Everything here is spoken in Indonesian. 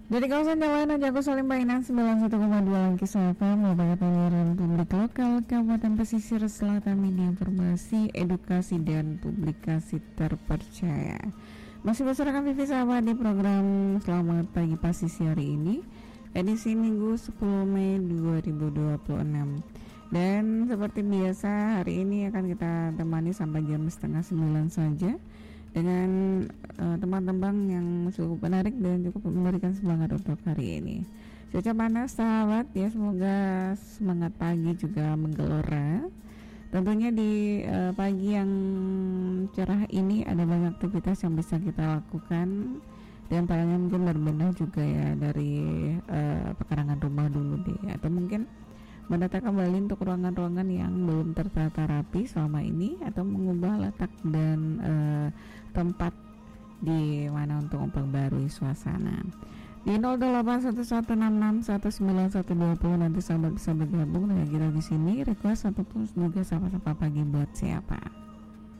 Dari kawasan Jalanan Jago Salim Painan 91,2 Langkis FM, merupakan penyiaran publik lokal Kabupaten Pesisir Selatan, media informasi, edukasi, dan publikasi terpercaya. Masih bersama Vivi Sahabat di program Selamat Pagi Pasisi hari ini, edisi Minggu 10 Mei 2026. Dan seperti biasa, hari ini akan kita temani sampai jam 8:30 saja dengan teman-teman yang cukup menarik dan cukup memberikan semangat untuk hari ini. Cuaca panas sahabat ya, semoga semangat pagi juga menggelora. Tentunya di pagi yang cerah ini ada banyak aktivitas yang bisa kita lakukan. Dan antaranya mungkin berbenah juga ya dari pekarangan rumah dulu deh, atau mungkin menata kembali untuk ruangan-ruangan yang belum tertata rapi selama ini, atau mengubah letak dan tempat di mana untuk memperbarui suasana. Di 0811661920 nanti sahabat bisa bergabung dengan kita di sini, request ataupun juga sapa-sapa pagi buat siapa.